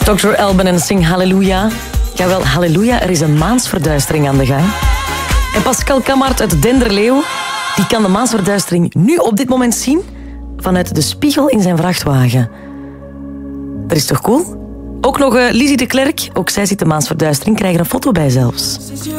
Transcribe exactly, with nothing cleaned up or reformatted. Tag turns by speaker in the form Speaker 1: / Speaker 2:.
Speaker 1: dokter Alban en Sing Halleluja. Jawel, halleluja, er is een maansverduistering aan de gang. En Pascal Kamart uit Denderleeuw, die kan de maansverduistering nu op dit moment zien vanuit de spiegel in zijn vrachtwagen. Dat is toch cool? Ook nog uh, Lizzie de Klerk, ook zij ziet de maansverduistering, krijgt er een foto bij zelfs.